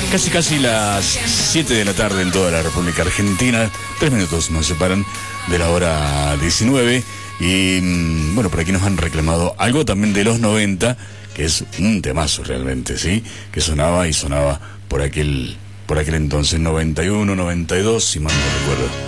Casi las 7 de la tarde en toda la República Argentina. 3 minutos nos separan de la hora 19. Y bueno, por aquí nos han reclamado algo también de los 90, que es un temazo realmente, ¿sí? Que sonaba y sonaba por aquel entonces, 91, 92, si mal no recuerdo.